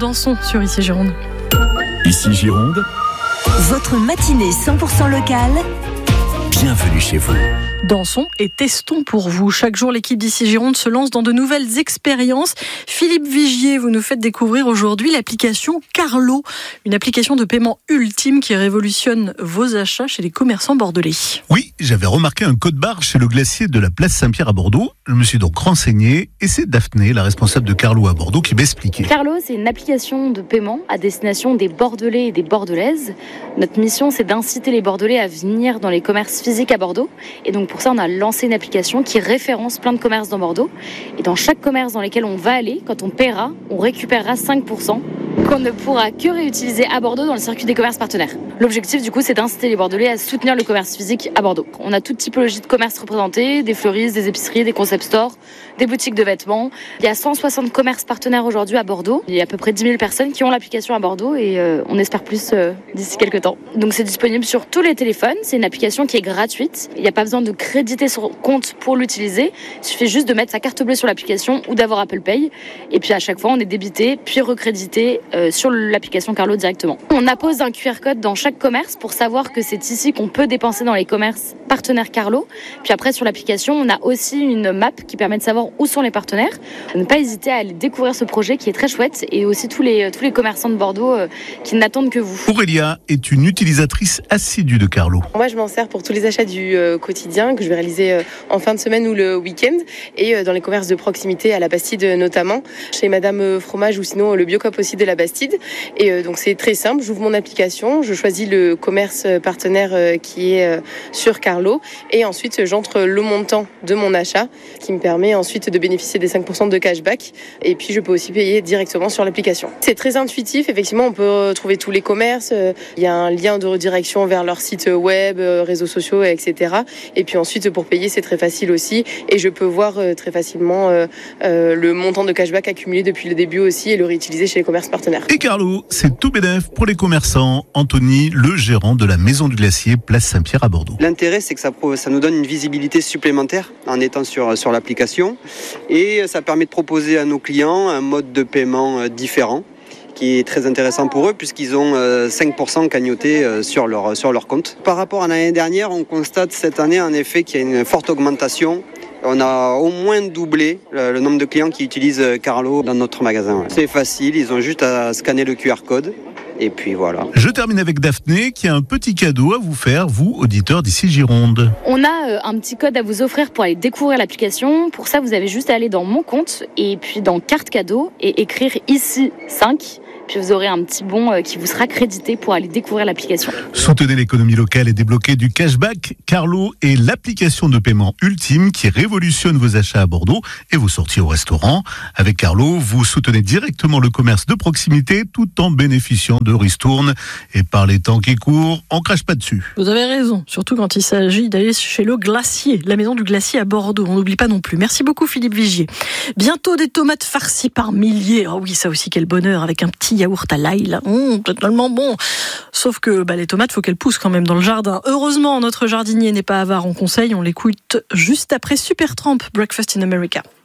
d'Anson sur Ici Gironde. Ici Gironde, votre matinée 100% locale. bienvenue chez vous. Dansons et testons pour vous. Chaque jour, l'équipe d'Ici Gironde se lance dans de nouvelles expériences. Philippe Vigier, vous nous faites découvrir aujourd'hui l'application Carlo, une application de paiement ultime qui révolutionne vos achats chez les commerçants bordelais. Oui, j'avais remarqué un code barre chez le glacier de la place Saint-Pierre à Bordeaux. Je me suis donc renseigné et c'est Daphné, la responsable de Carlo à Bordeaux, qui m'a expliqué. Carlo, c'est une application de paiement à destination des Bordelais et des Bordelaises. Notre mission, c'est d'inciter les Bordelais à venir dans les commerces physiques à Bordeaux. Et donc pour ça, on a lancé une application qui référence plein de commerces dans Bordeaux. Et dans chaque commerce dans lequel on va aller, quand on paiera, on récupérera 5% qu'on ne pourra que réutiliser à Bordeaux dans le circuit des commerces partenaires. L'objectif, du coup, c'est d'inciter les Bordelais à soutenir le commerce physique à Bordeaux. On a toute typologie de commerces représentés, des fleuristes, des épiceries, des concept stores, des boutiques de vêtements. Il y a 160 commerces partenaires aujourd'hui à Bordeaux. Il y a à peu près 10 000 personnes qui ont l'application à Bordeaux et on espère plus d'ici quelques temps. Donc c'est disponible sur tous les téléphones. C'est une application qui est gratuite. Il n'y a pas besoin de créditer son compte pour l'utiliser. Il suffit juste de mettre sa carte bleue sur l'application ou d'avoir Apple Pay. Et puis à chaque fois, on est débité puis recrédité sur l'application Carlo directement. On appose un QR code dans chaque commerce pour savoir que c'est ici qu'on peut dépenser dans les commerces partenaires Carlo. Puis après, sur l'application, on a aussi une map qui permet de savoir où sont les partenaires. Ne pas hésiter à aller découvrir ce projet qui est très chouette et aussi tous les commerçants de Bordeaux qui n'attendent que vous. Aurélia est une utilisatrice assidue de Carlo. Moi, je m'en sers pour tous les achats du quotidien que je vais réaliser en fin de semaine ou le week-end et dans les commerces de proximité à la Bastide notamment, chez Madame Fromage ou sinon le Biocop aussi de la Bastide. Et donc c'est très simple, j'ouvre mon application, je choisis le commerce partenaire qui est sur Carlo et ensuite j'entre le montant de mon achat qui me permet ensuite de bénéficier des 5% de cashback et puis je peux aussi payer directement sur l'application. C'est très intuitif, effectivement on peut trouver tous les commerces, il y a un lien de redirection vers leur site web, réseaux sociaux, etc. Et puis ensuite pour payer c'est très facile aussi et je peux voir très facilement le montant de cashback accumulé depuis le début aussi et le réutiliser chez les commerces partenaires. Et Carlo, c'est tout bénef pour les commerçants. Anthony, le gérant de la Maison du Glacier, place Saint-Pierre à Bordeaux. L'intérêt, c'est que ça nous donne une visibilité supplémentaire en étant sur l'application et ça permet de proposer à nos clients un mode de paiement différent qui est très intéressant pour eux puisqu'ils ont 5% cagnoté sur leur compte. Par rapport à l'année dernière, on constate cette année en effet qu'il y a une forte augmentation. On a au moins doublé le nombre de clients qui utilisent Carlo dans notre magasin. C'est facile, ils ont juste à scanner le QR code. Et puis voilà. Je termine avec Daphné qui a un petit cadeau à vous faire, vous, auditeurs d'Ici Gironde. On a un petit code à vous offrir pour aller découvrir l'application. Pour ça, vous avez juste à aller dans Mon compte et puis dans Carte cadeau et écrire ici 5. Puis vous aurez un petit bon qui vous sera crédité pour aller découvrir l'application. Soutenez l'économie locale et débloquez du cashback. Carlo est l'application de paiement ultime qui révolutionne vos achats à Bordeaux et vos sorties au restaurant. Avec Carlo, vous soutenez directement le commerce de proximité tout en bénéficiant de ristournes. Et par les temps qui courent, on crache pas dessus. Vous avez raison, surtout quand il s'agit d'aller chez le glacier, la Maison du Glacier à Bordeaux. On n'oublie pas non plus. Merci beaucoup Philippe Vigier. Bientôt des tomates farcies par milliers. Oh oui, ça aussi quel bonheur avec un petit yaourt à l'ail là. Totalement bon. Sauf que les tomates, faut qu'elles poussent quand même dans le jardin. Heureusement, notre jardinier n'est pas avare, on conseille. On l'écoute juste après Supertramp, Breakfast in America.